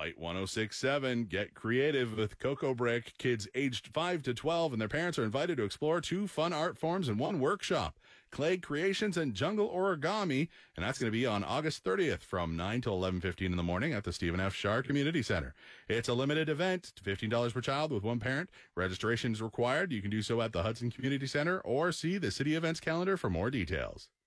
Fight 1067. Get creative with Cocoa Brick. Kids aged 5 to 12 and their parents are invited to explore 2 fun art forms in one workshop, clay creations and jungle origami. And that's going to be on August 30th from 9 to 11:15 in the morning at the Stephen F. Shar Community Center. It's a limited event, $15 per child with one parent. Registration is required. You can do so at the Hudson Community Center or see the city events calendar for more details.